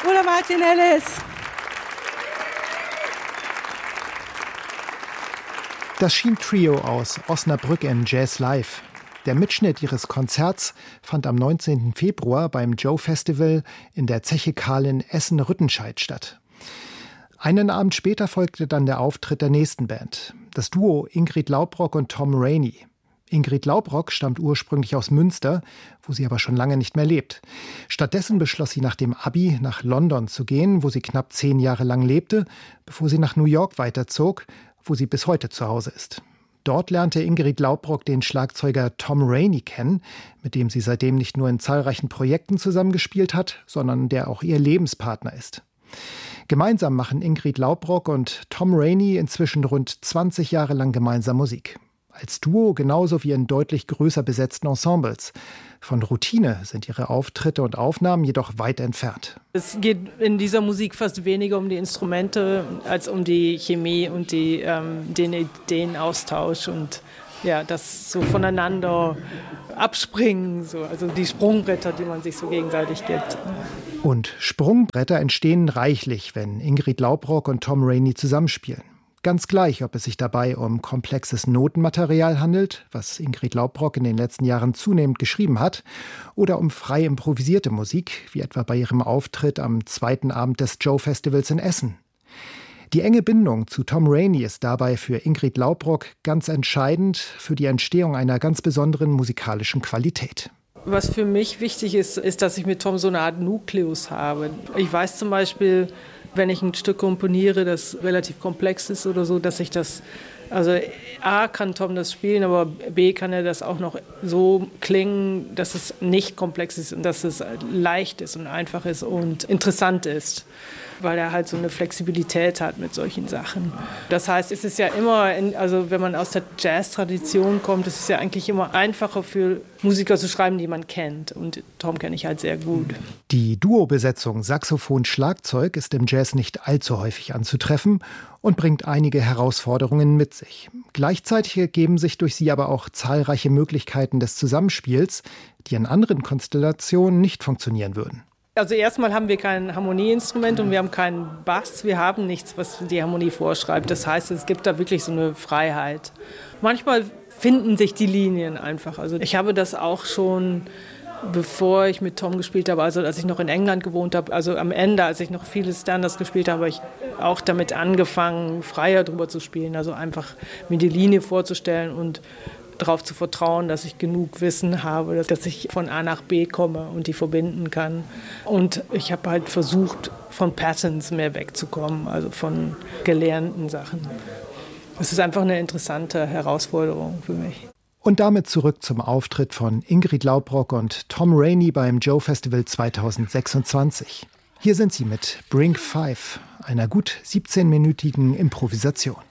Oder Martin Ellis. Das Schien-Trio aus Osnabrück in Jazz Live. Der Mitschnitt ihres Konzerts fand am 19. Februar beim Joe Festival in der Zeche Karl in Essen-Rüttenscheid statt. Einen Abend später folgte dann der Auftritt der nächsten Band, das Duo Ingrid Laubrock und Tom Rainey. Ingrid Laubrock stammt ursprünglich aus Münster, wo sie aber schon lange nicht mehr lebt. Stattdessen beschloss sie nach dem Abi nach London zu gehen, wo sie knapp 10 Jahre lang lebte, bevor sie nach New York weiterzog, wo sie bis heute zu Hause ist. Dort lernte Ingrid Laubrock den Schlagzeuger Tom Rainey kennen, mit dem sie seitdem nicht nur in zahlreichen Projekten zusammengespielt hat, sondern der auch ihr Lebenspartner ist. Gemeinsam machen Ingrid Laubrock und Tom Rainey inzwischen rund 20 Jahre lang gemeinsam Musik. Als Duo genauso wie in deutlich größer besetzten Ensembles. Von Routine sind ihre Auftritte und Aufnahmen jedoch weit entfernt. Es geht in dieser Musik fast weniger um die Instrumente als um die Chemie und den Ideenaustausch und ja, das so voneinander abspringen, so, also die Sprungbretter, die man sich so gegenseitig gibt. Und Sprungbretter entstehen reichlich, wenn Ingrid Laubrock und Tom Rainey zusammenspielen. Ganz gleich, ob es sich dabei um komplexes Notenmaterial handelt, was Ingrid Laubrock in den letzten Jahren zunehmend geschrieben hat, oder um frei improvisierte Musik, wie etwa bei ihrem Auftritt am zweiten Abend des Joe Festivals in Essen. Die enge Bindung zu Tom Rainey ist dabei für Ingrid Laubrock ganz entscheidend für die Entstehung einer ganz besonderen musikalischen Qualität. Was für mich wichtig ist, ist, dass ich mit Tom so eine Art Nukleus habe. Ich weiß zum Beispiel, wenn ich ein Stück komponiere, das relativ komplex ist oder so, dass ich das, also A kann Tom das spielen, aber B kann er das auch noch so klingen, dass es nicht komplex ist und dass es leicht ist und einfach ist und interessant ist, weil er halt so eine Flexibilität hat mit solchen Sachen. Das heißt, es ist ja immer, also wenn man aus der Jazz-Tradition kommt, es ist ja eigentlich immer einfacher für Musiker zu schreiben, die man kennt. Und Tom kenne ich halt sehr gut. Die Duo-Besetzung Saxophon-Schlagzeug ist im Jazz nicht allzu häufig anzutreffen und bringt einige Herausforderungen mit sich. Gleichzeitig ergeben sich durch sie aber auch zahlreiche Möglichkeiten des Zusammenspiels, die in anderen Konstellationen nicht funktionieren würden. Also erstmal haben wir kein Harmonieinstrument und wir haben keinen Bass. Wir haben nichts, was die Harmonie vorschreibt. Das heißt, es gibt da wirklich so eine Freiheit. Manchmal finden sich die Linien einfach. Also ich habe das auch schon, bevor ich mit Tom gespielt habe, also als ich noch in England gewohnt habe, also am Ende, als ich noch viele Standards gespielt habe, habe ich auch damit angefangen, freier drüber zu spielen. Also einfach mir die Linie vorzustellen und darauf zu vertrauen, dass ich genug Wissen habe, dass ich von A nach B komme und die verbinden kann. Und ich habe halt versucht, von Patterns mehr wegzukommen, also von gelernten Sachen. Es ist einfach eine interessante Herausforderung für mich. Und damit zurück zum Auftritt von Ingrid Laubrock und Tom Rainey beim Joe Festival 2026. Hier sind sie mit Bring 5, einer gut 17-minütigen Improvisation.